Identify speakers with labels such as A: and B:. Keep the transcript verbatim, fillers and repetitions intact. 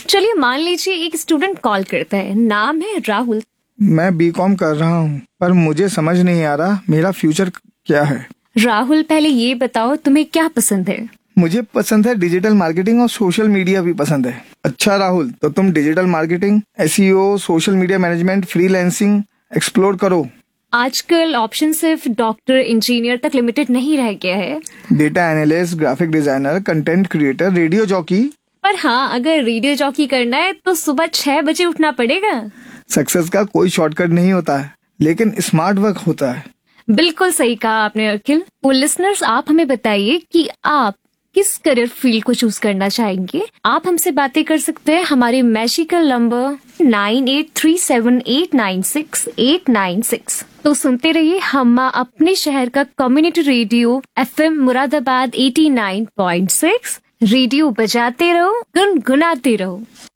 A: चलिए मान लीजिए एक स्टूडेंट कॉल करता है, नाम है राहुल।
B: मैं बी कॉम कर रहा हूँ पर मुझे समझ नहीं आ रहा मेरा फ्यूचर क्या है।
A: राहुल पहले ये बताओ तुम्हें क्या पसंद है?
B: मुझे पसंद है डिजिटल मार्केटिंग और सोशल मीडिया भी पसंद है। अच्छा राहुल, तो तुम digital marketing, SEO, social media management, freelancing explore करो।
A: आजकल ऑप्शन सिर्फ डॉक्टर, इंजीनियर तक लिमिटेड नहीं रह गया है।
B: Data analyst, graphic designer, content creator, radio jockey.
A: पर हाँ, अगर रेडियो जॉकी करना है तो सुबह छह बजे उठना पड़ेगा।
B: सक्सेस का कोई शॉर्टकट नहीं होता है, लेकिन स्मार्ट वर्क होता है।
A: बिल्कुल सही कहा आपने अखिल। तो लिसनर्स, आप हमें बताइए कि आप किस करियर फील्ड को चूज करना चाहेंगे। आप हमसे बातें कर सकते हैं हमारे magical number nine eight three seven eight nine six eight nine six. तो सुनते रहिए हम अपने शहर का community radio FM Moradabad eighty nine point six. Radio बजाते रहो, गुनगुनाते रहो।